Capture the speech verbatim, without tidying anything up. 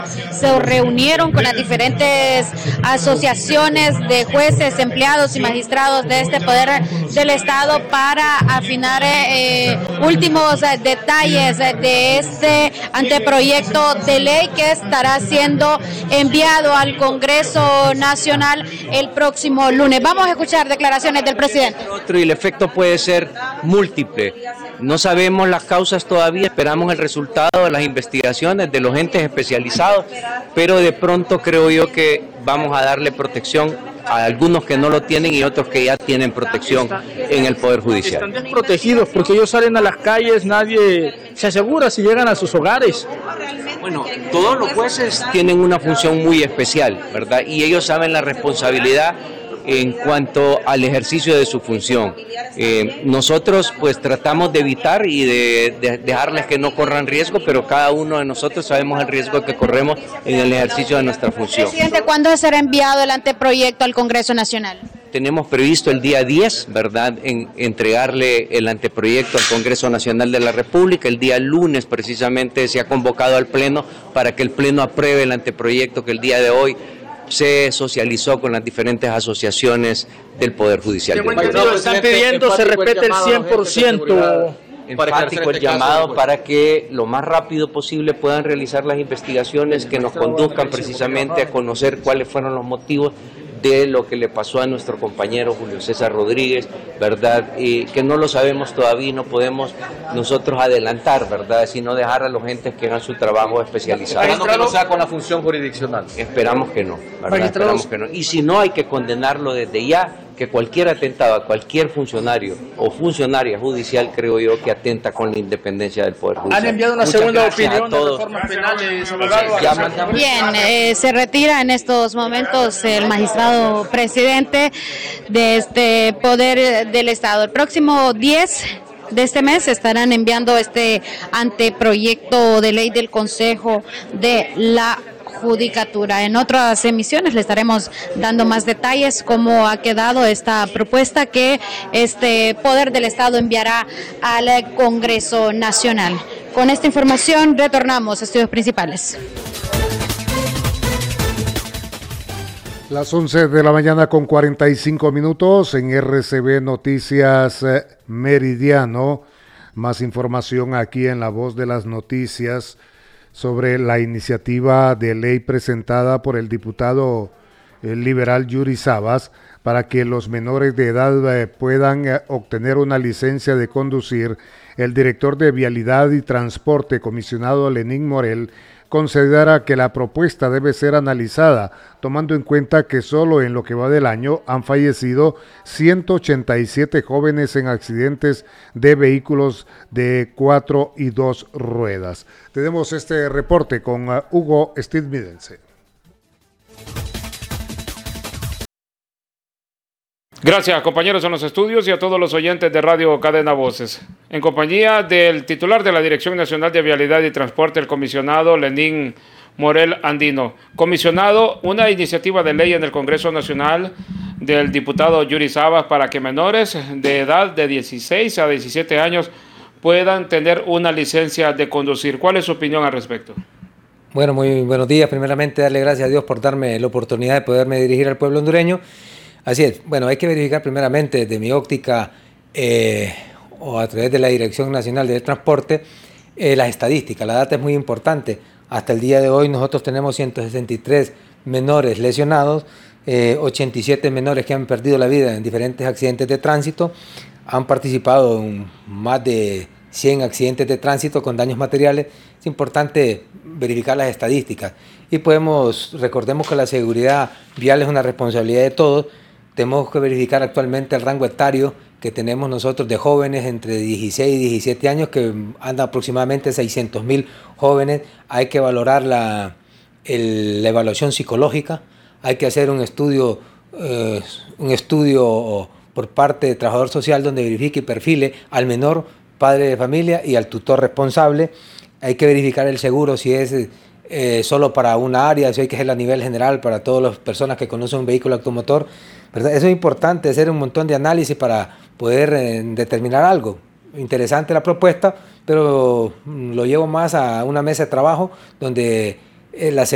se reunieron con las diferentes asociaciones de jueces, empleados y magistrados de este Poder del Estado para afinar eh, últimos eh, detalles de este anteproyecto de ley que estará siendo enviado al Congreso Nacional el próximo lunes. Vamos a escuchar declaraciones del presidente. Otro, y el efecto puede ser múltiple. No sabemos las causas todavía, esperamos el resultado de las investigaciones de los entes especializados, pero de pronto creo yo que vamos a darle protección a algunos que no lo tienen y otros que ya tienen protección en el Poder Judicial. Están desprotegidos porque ellos salen a las calles, nadie se asegura si llegan a sus hogares. Bueno, todos los jueces tienen una función muy especial, ¿verdad? Y ellos saben la responsabilidad en cuanto al ejercicio de su función. Eh, nosotros pues tratamos de evitar y de, de dejarles que no corran riesgo, pero cada uno de nosotros sabemos el riesgo que corremos en el ejercicio de nuestra función. Presidente, ¿cuándo será enviado el anteproyecto al Congreso Nacional? Tenemos previsto el día diez, ¿verdad?, en entregarle el anteproyecto al Congreso Nacional de la República. El día lunes precisamente se ha convocado al Pleno para que el Pleno apruebe el anteproyecto que el día de hoy se socializó con las diferentes asociaciones del Poder Judicial. Están pidiendo se respete el cien por ciento. Enfático el llamado para que lo más rápido posible puedan realizar las investigaciones que nos conduzcan precisamente a conocer cuáles fueron los motivos de lo que le pasó a nuestro compañero Julio César Rodríguez, ¿verdad? Y que no lo sabemos todavía y no podemos nosotros adelantar, ¿verdad? Sino dejar a los entes que hagan su trabajo especializado. Esperando que no sea con la función jurisdiccional. Esperamos que no, ¿verdad? Esperamos que no. Y si no, hay que condenarlo desde ya, que cualquier atentado a cualquier funcionario o funcionaria judicial, creo yo, que atenta con la independencia del Poder Judicial. Han enviado una Muchas segunda opinión de reformas penales, abogado. Bien, eh, se retira en estos momentos el magistrado presidente de este Poder del Estado. El próximo diez de este mes estarán enviando este anteproyecto de ley del Consejo de la Judicatura. En otras emisiones le estaremos dando más detalles cómo ha quedado esta propuesta que este Poder del Estado enviará al Congreso Nacional. Con esta información retornamos a estudios principales. Las once de la mañana con cuarenta y cinco minutos en R C B Noticias Meridiano. Más información aquí en La Voz de las Noticias sobre la iniciativa de ley presentada por el diputado eh, liberal Yuri Sabas para que los menores de edad eh, puedan eh, obtener una licencia de conducir. El director de Vialidad y Transporte, comisionado Lenín Morel, considera que la propuesta debe ser analizada, tomando en cuenta que solo en lo que va del año han fallecido ciento ochenta y siete jóvenes en accidentes de vehículos de cuatro y dos ruedas. Tenemos este reporte con uh, Hugo Stidmidense. Gracias, compañeros en los estudios y a todos los oyentes de Radio Cadena Voces. En compañía del titular de la Dirección Nacional de Vialidad y Transporte, el comisionado Lenín Morel Andino. Comisionado, una iniciativa de ley en el Congreso Nacional del diputado Yuri Sabas para que menores de edad de dieciséis a diecisiete años puedan tener una licencia de conducir. ¿Cuál es su opinión al respecto? Bueno, muy buenos días. Primeramente, darle gracias a Dios por darme la oportunidad de poderme dirigir al pueblo hondureño. Así es, bueno, hay que verificar primeramente desde mi óptica eh, o a través de la Dirección Nacional del Transporte eh, las estadísticas. La data es muy importante. Hasta el día de hoy nosotros tenemos ciento sesenta y tres menores lesionados, eh, ochenta y siete menores que han perdido la vida en diferentes accidentes de tránsito, han participado en más de cien accidentes de tránsito con daños materiales. Es importante verificar las estadísticas y podemos, recordemos que la seguridad vial es una responsabilidad de todos. Tenemos que verificar actualmente el rango etario que tenemos nosotros de jóvenes entre dieciséis y diecisiete años, que andan aproximadamente seiscientos mil jóvenes. Hay que valorar la, el, la evaluación psicológica, hay que hacer un estudio, eh, un estudio por parte de trabajador social donde verifique y perfile al menor, padre de familia y al tutor responsable. Hay que verificar el seguro si es eh, solo para una área, si hay que hacerlo a nivel general para todas las personas que conocen un vehículo automotor, ¿verdad? Eso es importante, hacer un montón de análisis para poder eh, determinar algo. Interesante la propuesta, pero lo llevo más a una mesa de trabajo donde eh, la